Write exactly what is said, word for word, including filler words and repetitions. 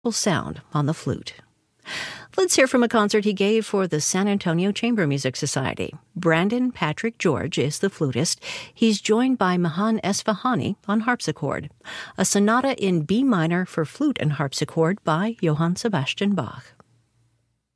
sound on the flute. Let's hear from a concert he gave for the San Antonio Chamber Music Society. Brandon Patrick George is the flutist. He's joined by Mahan Esfahani on harpsichord. A sonata in B minor for flute and harpsichord by Johann Sebastian Bach.